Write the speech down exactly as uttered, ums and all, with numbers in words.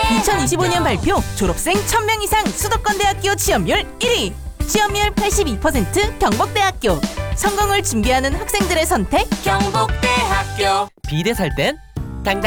이천이십오 년 발표 졸업생 천 명 이상 수도권대학교 취업률 일 위. 취업률 팔십이 퍼센트 경북대학교. 성공을 준비하는 학생들의 선택 경북대학교. 비대 살 땐